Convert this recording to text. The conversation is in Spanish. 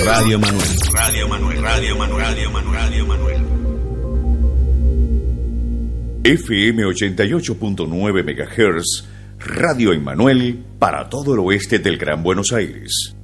Radio Emanuel. Radio Emanuel, Radio Emanuel, Radio Emanuel, Radio Emanuel. FM 88.9 MHz, Radio Emanuel para todo el oeste del Gran Buenos Aires.